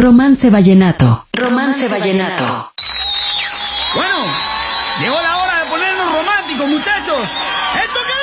Romance vallenato. Romance vallenato. Bueno, llegó la hora de ponernos románticos, muchachos. ¡Esto qué